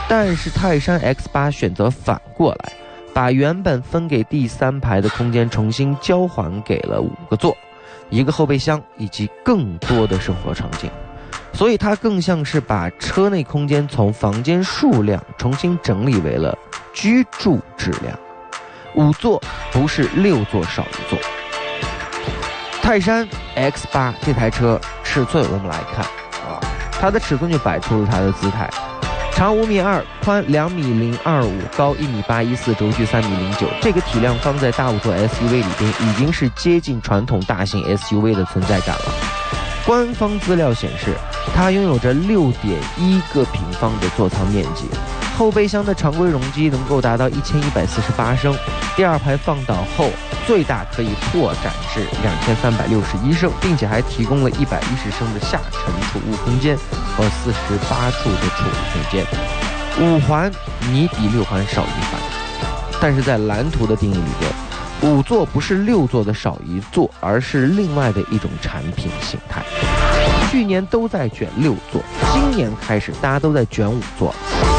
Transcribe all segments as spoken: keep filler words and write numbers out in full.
但是泰山 X 八 选择反过来，把原本分给第三排的空间重新交还给了五个座、一个后备箱以及更多的生活场景。所以它更像是把车内空间从房间数量重新整理为了居住质量。五座不是六座少一座。泰山 X 八 这台车尺寸我们来看啊，它的尺寸就摆出了它的姿态，长五米二，宽两米零二五，高一米八一四，轴距三米零九。这个体量放在大五座 S U V 里边，已经是接近传统大型 S U V 的存在感了。官方资料显示，它拥有着 六点一个平方的座舱面积，后备箱的常规容积能够达到一千一百四十八升，第二排放倒后最大可以拓展至两千三百六十一升，并且还提供了一百一十升的下沉储物空间和四十八处的储物空间。五环你比六环少一环，但是在蓝图的定义里边，五座不是六座的少一座，而是另外的一种产品形态。去年都在卷六座，今年开始大家都在卷五座。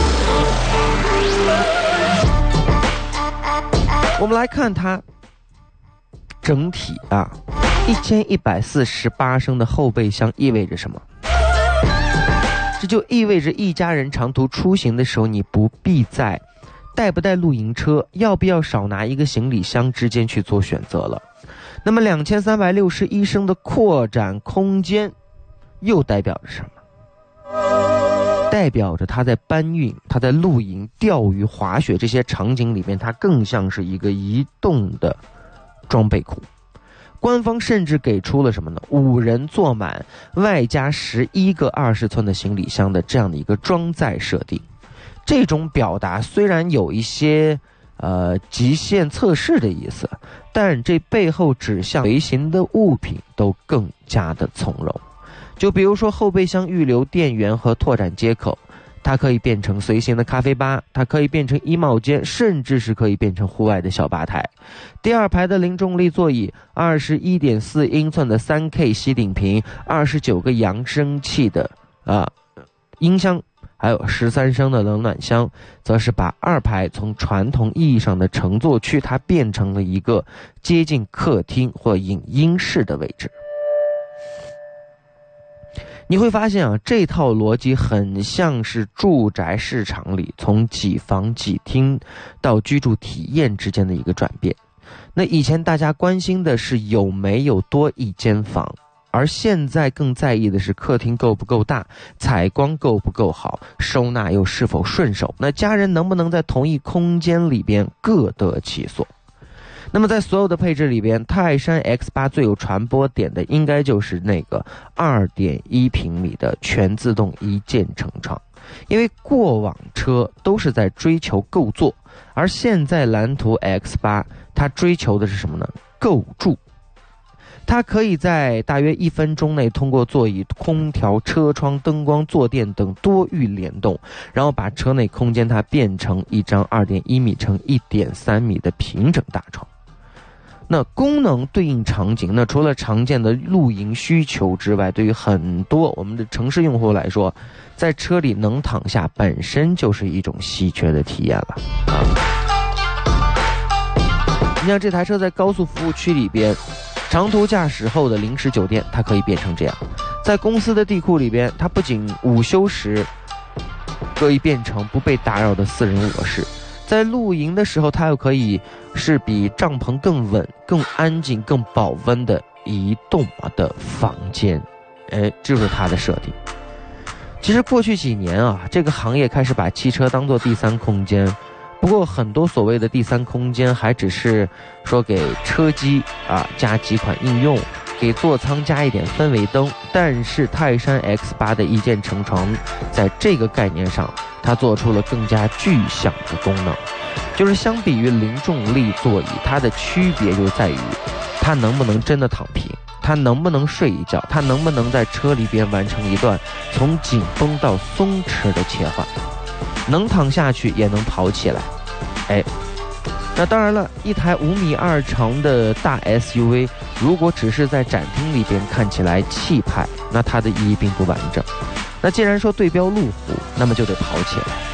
我们来看它整体啊，一千一百四十八升的后备箱意味着什么？这就意味着一家人长途出行的时候，你不必在带不带露营车，要不要少拿一个行李箱之间去做选择了。那么两千三百六十一升的扩展空间又代表着什么？代表着它在搬运、它在露营、钓鱼、滑雪这些场景里面，它更像是一个移动的装备库。官方甚至给出了什么呢？五人坐满，外加十一个二十寸的行李箱的这样的一个装载设定。这种表达虽然有一些呃极限测试的意思，但这背后指向随行的物品都更加的从容。就比如说后备箱预留电源和拓展接口，它可以变成随行的咖啡吧，它可以变成衣帽间，甚至是可以变成户外的小吧台。第二排的零重力座椅， 二十一点四英寸的 三K 吸顶屏，二十九个扬声器的啊、呃、音箱，还有十三升的冷暖箱，则是把二排从传统意义上的乘坐区，它变成了一个接近客厅或影音室的位置。你会发现啊，这套逻辑很像是住宅市场里从几房几厅到居住体验之间的一个转变。那以前大家关心的是有没有多一间房，而现在更在意的是客厅够不够大，采光够不够好，收纳又是否顺手，那家人能不能在同一空间里边各得其所。那么在所有的配置里边，泰山 X 八 最有传播点的应该就是那个 二点一平米的全自动一键成窗。因为过往车都是在追求够座，而现在蓝图 X 八 它追求的是什么呢？够住。它可以在大约一分钟内通过座椅、空调、车窗、灯光、坐垫等多域联动，然后把车内空间它变成一张 二点一米乘一点三米的平整大床。那功能对应场景，那除了常见的露营需求之外，对于很多我们的城市用户来说，在车里能躺下本身就是一种稀缺的体验了啊！你像这台车在高速服务区里边，长途驾驶后的临时酒店，它可以变成这样；在公司的地库里边，它不仅午休时可以变成不被打扰的私人卧室，在露营的时候，它又可以是比帐篷更稳、更安静、更保温的移动的房间。哎，这就是它的设定。其实过去几年啊，这个行业开始把汽车当作第三空间。不过很多所谓的第三空间还只是说给车机啊加几款应用，给座舱加一点氛围灯。但是泰山 X 八 的一键成床在这个概念上，它做出了更加具象的功能，就是相比于零重力座椅，它的区别就在于它能不能真的躺平，它能不能睡一觉，它能不能在车里边完成一段从紧绷到松弛的切换，能躺下去也能跑起来。哎，那当然了，一台五米二长的大 S U V 如果只是在展厅里边看起来气派，那它的意义并不完整。那既然说对标路虎，那么就得跑起来。